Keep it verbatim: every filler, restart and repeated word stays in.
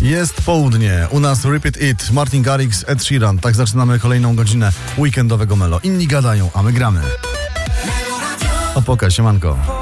Jest południe, u nas Repeat It, Martin Garrix, Ed Sheeran. Tak zaczynamy kolejną godzinę weekendowego Melo. Inni gadają, a my gramy. Opoka, siemanko.